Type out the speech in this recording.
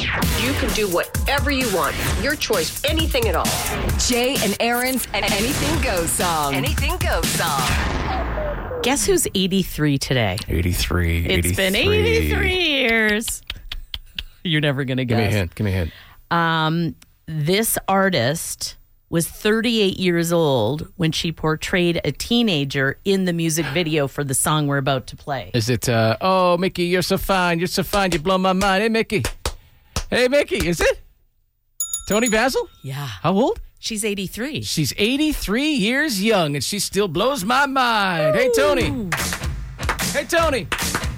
You can do whatever you want. Your choice, anything at all. Jay and Aaron's Anything Goes song. Anything Goes song. Guess who's 83 today? 83. It's been 83 years. You're never going to guess. Give me a hint. This artist was 38 years old when she portrayed a teenager in the music video for the song we're about to play. Is it, oh, Mickey, you're so fine. You're so fine. You blow my mind. Hey, Mickey. Hey, Mickey. Is it? Tony Basil? Yeah. How old? She's 83. She's 83 years young, and she still blows my mind. Hey, Tony. Hey, Tony.